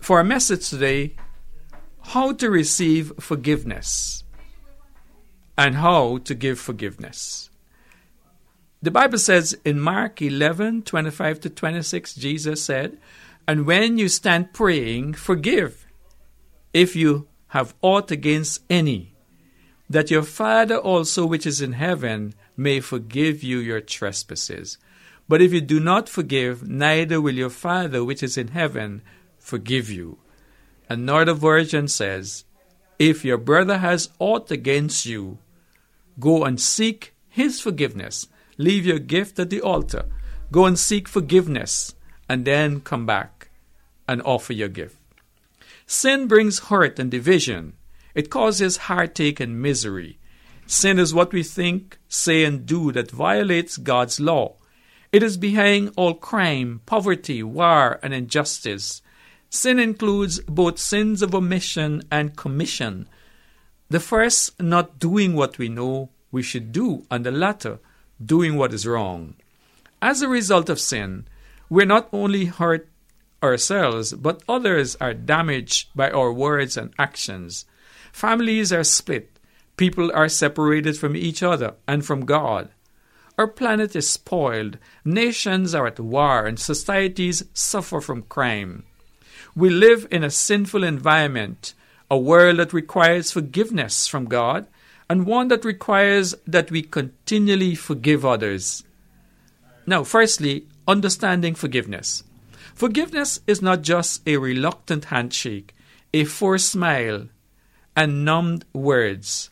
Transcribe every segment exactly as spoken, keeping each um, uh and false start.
For our message today, how to receive forgiveness and how to give forgiveness. The Bible says in Mark eleven, twenty-five to twenty-six, Jesus said, "And when you stand praying, forgive, if you have aught against any, that your Father also which is in heaven may forgive you your trespasses. But if you do not forgive, neither will your Father which is in heaven forgive you." Another version says, "If your brother has aught against you, go and seek his forgiveness. Leave your gift at the altar. Go and seek forgiveness, and then come back and offer your gift." Sin brings hurt and division. It causes heartache and misery. Sin is what we think, say, and do that violates God's law. It is behind all crime, poverty, war, and injustice. Sin includes both sins of omission and commission. The first, not doing what we know we should do, and the latter, doing what is wrong. As a result of sin, we're not only hurt ourselves, but others are damaged by our words and actions. Families are split. People are separated from each other and from God. Our planet is spoiled. Nations are at war, and societies suffer from crime. We live in a sinful environment, a world that requires forgiveness from God, and one that requires that we continually forgive others. Now, firstly, understanding forgiveness. Forgiveness is not just a reluctant handshake, a forced smile, and numbed words.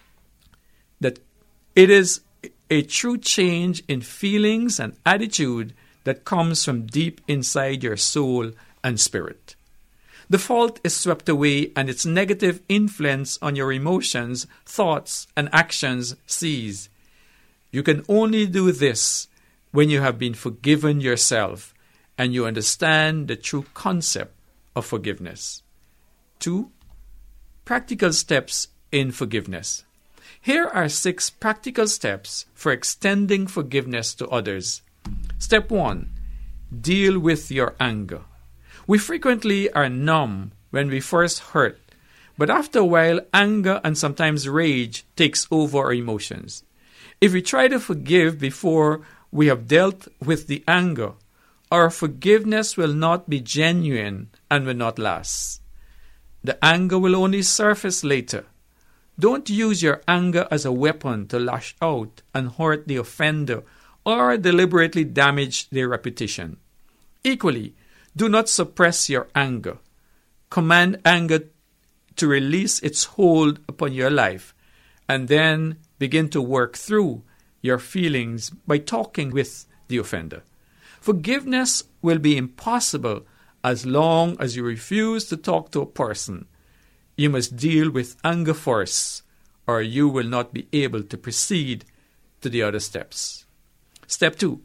That it is a true change in feelings and attitude that comes from deep inside your soul and spirit. The fault is swept away and its negative influence on your emotions, thoughts, and actions cease. You can only do this when you have been forgiven yourself and you understand the true concept of forgiveness. Two, practical steps in forgiveness. Here are six practical steps for extending forgiveness to others. Step one, deal with your anger. We frequently are numb when we first hurt, but after a while, anger and sometimes rage takes over our emotions. If we try to forgive before we have dealt with the anger, our forgiveness will not be genuine and will not last. The anger will only surface later. Don't use your anger as a weapon to lash out and hurt the offender or deliberately damage their reputation. Equally, do not suppress your anger. Command anger to release its hold upon your life and then begin to work through your feelings by talking with the offender. Forgiveness will be impossible as long as you refuse to talk to a person. You must deal with anger first, or you will not be able to proceed to the other steps. Step two,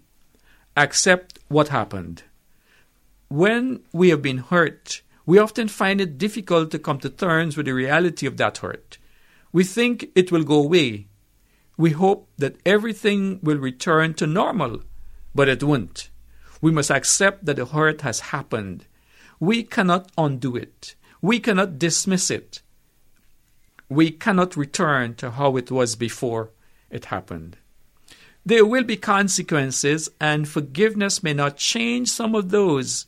accept what happened. When we have been hurt, we often find it difficult to come to terms with the reality of that hurt. We think it will go away. We hope that everything will return to normal, but it won't. We must accept that the hurt has happened. We cannot undo it. We cannot dismiss it. We cannot return to how it was before it happened. There will be consequences, and forgiveness may not change some of those,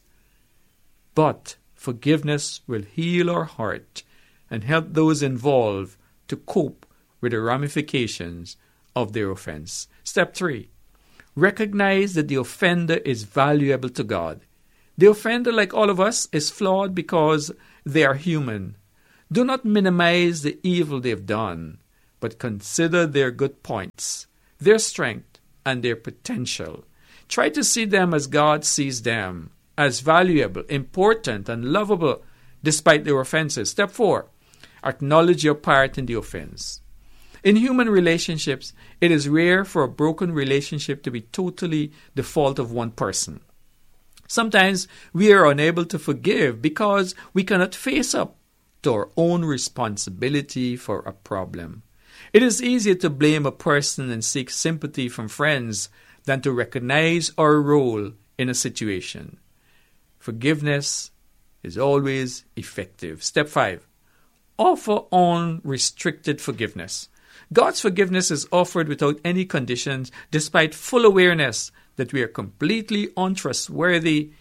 but forgiveness will heal our heart and help those involved to cope with the ramifications of their offense. Step three, recognize that the offender is valuable to God. The offender, like all of us, is flawed because they are human. Do not minimize the evil they have done, but consider their good points, their strength, and their potential. Try to see them as God sees them, as valuable, important, and lovable despite their offenses. Step four, acknowledge your part in the offense. In human relationships, it is rare for a broken relationship to be totally the fault of one person. Sometimes we are unable to forgive because we cannot face up to our own responsibility for a problem. It is easier to blame a person and seek sympathy from friends than to recognize our role in a situation. Forgiveness is always effective. Step five, offer unrestricted forgiveness. God's forgiveness is offered without any conditions, despite full awareness that we are completely untrustworthy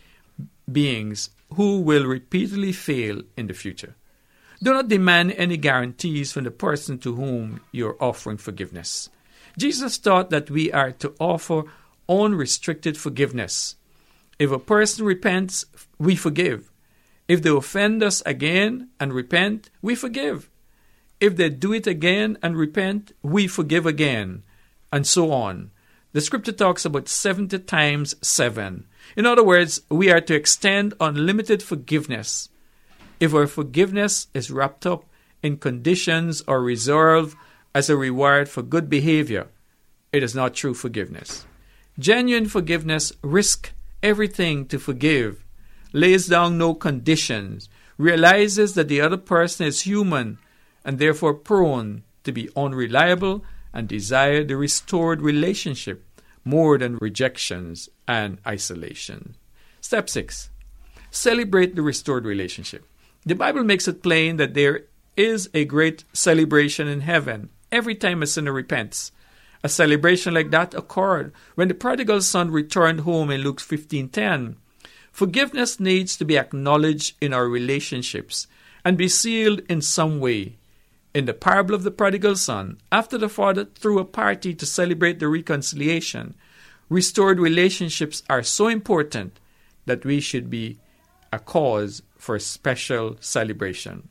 beings who will repeatedly fail in the future. Do not demand any guarantees from the person to whom you are offering forgiveness. Jesus taught that we are to offer unrestricted forgiveness. If a person repents, we forgive. If they offend us again and repent, we forgive. If they do it again and repent, we forgive again, and so on. The scripture talks about seventy times seven. In other words, we are to extend unlimited forgiveness. If our forgiveness is wrapped up in conditions or reserved as a reward for good behavior, it is not true forgiveness. Genuine forgiveness risks everything to forgive, lays down no conditions, realizes that the other person is human and therefore prone to be unreliable, and desire the restored relationship more than rejections and isolation. Step six, celebrate the restored relationship. The Bible makes it plain that there is a great celebration in heaven every time a sinner repents. A celebration like that occurred when the prodigal son returned home in Luke fifteen ten. Forgiveness needs to be acknowledged in our relationships and be sealed in some way. In the parable of the prodigal son, after the father threw a party to celebrate the reconciliation, restored relationships are so important that we should be a cause for a special celebration.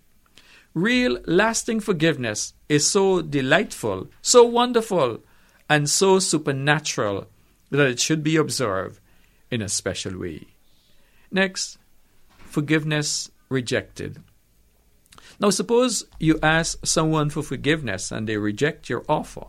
Real, lasting forgiveness is so delightful, so wonderful, and so supernatural that it should be observed in a special way. Next, forgiveness rejected. Now, suppose you ask someone for forgiveness and they reject your offer.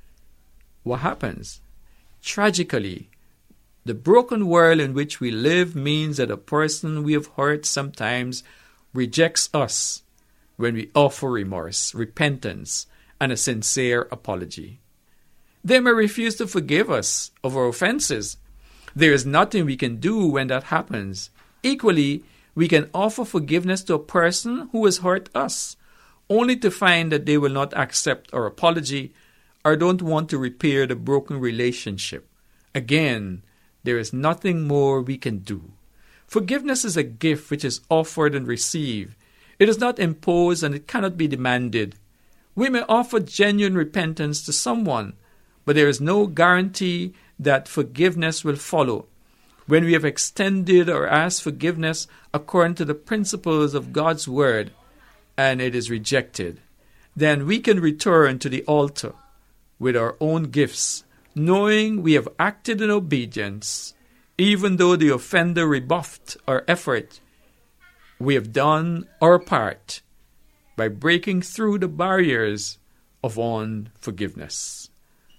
What happens? Tragically, the broken world in which we live means that a person we have hurt sometimes rejects us when we offer remorse, repentance, and a sincere apology. They may refuse to forgive us of our offenses. There is nothing we can do when that happens. Equally, we can offer forgiveness to a person who has hurt us, only to find that they will not accept our apology or don't want to repair the broken relationship. Again, there is nothing more we can do. Forgiveness is a gift which is offered and received. It is not imposed and it cannot be demanded. We may offer genuine repentance to someone, but there is no guarantee that forgiveness will follow. When we have extended or asked forgiveness according to the principles of God's word and it is rejected, then we can return to the altar with our own gifts, knowing we have acted in obedience. Even though the offender rebuffed our effort, we have done our part by breaking through the barriers of unforgiveness,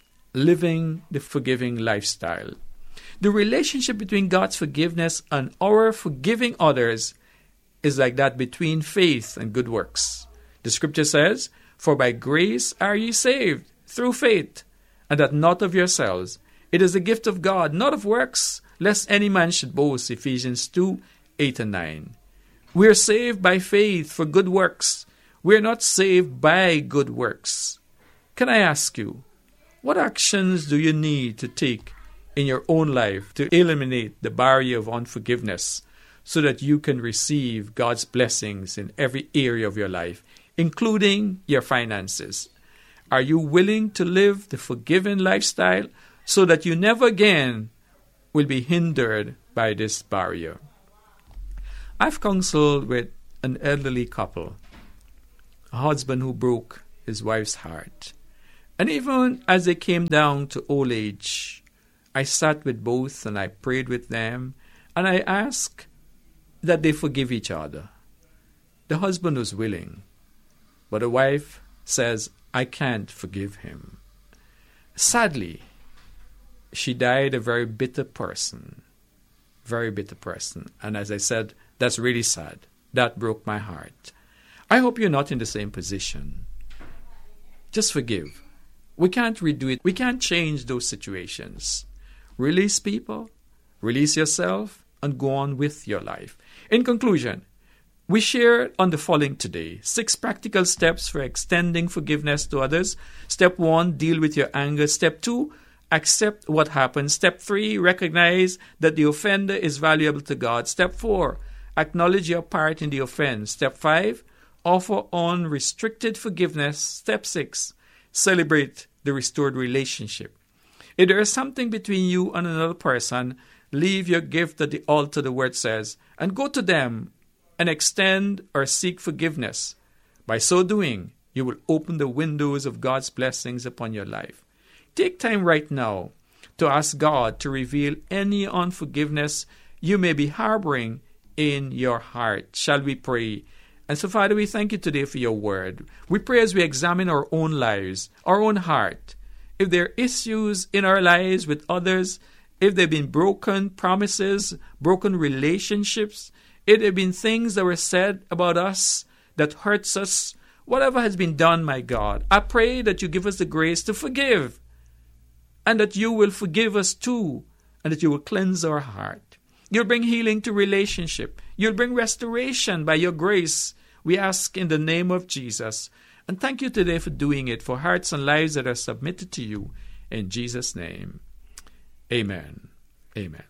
living the forgiving lifestyle. The relationship between God's forgiveness and our forgiving others is like that between faith and good works. The scripture says, "For by grace are ye saved, through faith, and that not of yourselves. It is the gift of God, not of works, lest any man should boast." Ephesians two, eight and nine. We are saved by faith for good works. We are not saved by good works. Can I ask you, what actions do you need to take in your own life to eliminate the barrier of unforgiveness so that you can receive God's blessings in every area of your life, including your finances? Are you willing to live the forgiving lifestyle so that you never again will be hindered by this barrier? I've counseled with an elderly couple, a husband who broke his wife's heart. And even as they came down to old age, I sat with both and I prayed with them and I asked that they forgive each other. The husband was willing, but the wife says, "I can't forgive him." Sadly, she died a very bitter person, very bitter person. And as I said, that's really sad. That broke my heart. I hope you're not in the same position. Just forgive. We can't redo it. We can't change those situations. Release people, release yourself, and go on with your life. In conclusion, We share on the following today. Six practical steps for extending forgiveness to others. Step one, deal with your anger. Step two, accept what happened. Step three, recognize that the offender is valuable to God. Step four, acknowledge your part in the offense. Step five, offer unrestricted forgiveness. Step six, celebrate the restored relationship. If there is something between you and another person, leave your gift at the altar, the word says, and go to them and extend or seek forgiveness. By so doing, you will open the windows of God's blessings upon your life. Take time right now to ask God to reveal any unforgiveness you may be harboring in your heart. Shall we pray? And so, Father, we thank you today for your word. We pray as we examine our own lives, our own heart. If there are issues in our lives with others, if there have been broken promises, broken relationships, if there have been things that were said about us that hurts us, whatever has been done, my God, I pray that you give us the grace to forgive, and that you will forgive us too, and that you will cleanse our heart. You'll bring healing to relationship. You'll bring restoration by your grace. We ask in the name of Jesus. And thank you today for doing it, for hearts and lives that are submitted to you. In Jesus' name, amen. Amen.